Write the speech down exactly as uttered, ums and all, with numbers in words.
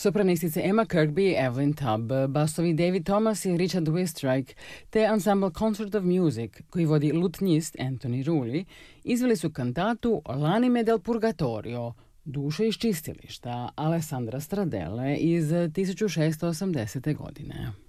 Sopranistice Emma Kirkby i Evelyn Tubb, basovi David Thomas i Richard Westrike, te ensemble Concert of Music, koji vodi lutnjist Anthony Rulli, izveli su kantatu L'anime del purgatorio, Duše iz čistilišta, Alessandra Stradelle iz tisuću šesto osamdesete godine.